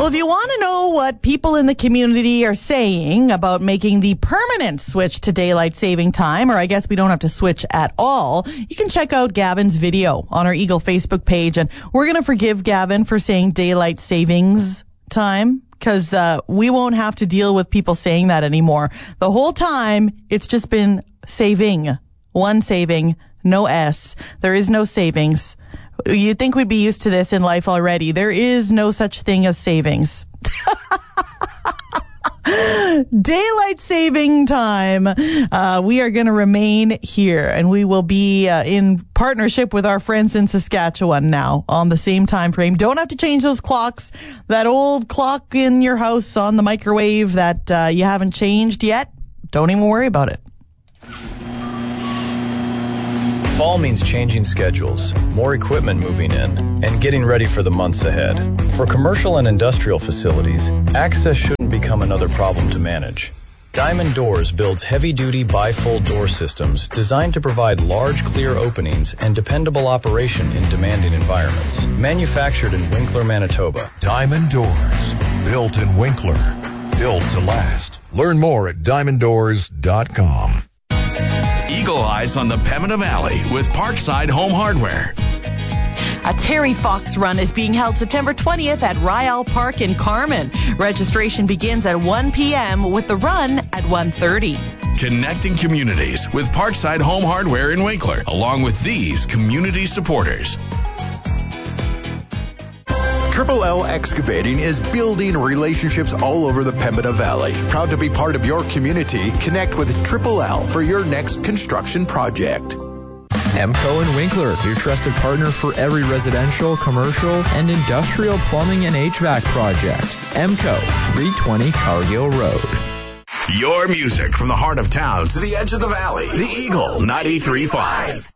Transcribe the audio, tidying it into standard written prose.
Well, if you want to know what people in the community are saying about making the permanent switch to daylight saving time, or I guess we don't have to switch at all, you can check out Gavin's video on our Eagle Facebook page. And we're going to forgive Gavin for saying daylight savings time, because we won't have to deal with people saying that anymore. The whole time, it's just been saving. One saving, no S. There is no savings. You'd think we'd be used to this in life already. There is no such thing as savings. Daylight saving time. We are going to remain here, and we will be in partnership with our friends in Saskatchewan now on the same time frame. Don't have to change those clocks. That old clock in your house on the microwave that you haven't changed yet, don't even worry about it. Fall means changing schedules, more equipment moving in, and getting ready for the months ahead. For commercial and industrial facilities, access shouldn't become another problem to manage. Diamond Doors builds heavy-duty bifold door systems designed to provide large, clear openings and dependable operation in demanding environments. Manufactured in Winkler, Manitoba. Diamond Doors, built in Winkler, built to last. Learn more at diamonddoors.com. Eagle Eyes on the Pembina Valley with Parkside Home Hardware. A Terry Fox Run is being held September 20th at Ryall Park in Carman. Registration begins at 1 p.m. with the run at 1:30. Connecting communities with Parkside Home Hardware in Winkler, along with these community supporters. Triple L Excavating is building relationships all over the Pembina Valley. Proud to be part of your community. Connect with Triple L for your next construction project. EMCO and Winkler, your trusted partner for every residential, commercial, and industrial plumbing and HVAC project. EMCO, 320 Cargill Road. Your music from the heart of town to the edge of the valley. The Eagle 93.5.